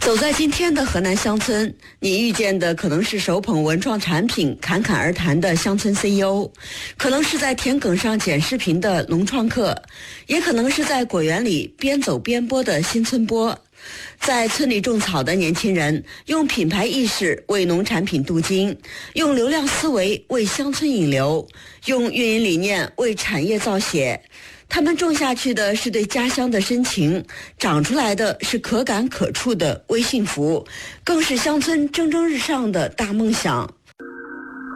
走在今天的河南乡村，你遇见的可能是手捧文创产品侃侃而谈的乡村 CEO， 可能是在田埂上剪视频的农创客，也可能是在果园里边走边播的新村播。在村里种草的年轻人，用品牌意识为农产品镀金，用流量思维为乡村引流，用运营理念为产业造血。他们种下去的是对家乡的深情，长出来的是可感可触的微幸福，更是乡村蒸蒸日上的大梦想。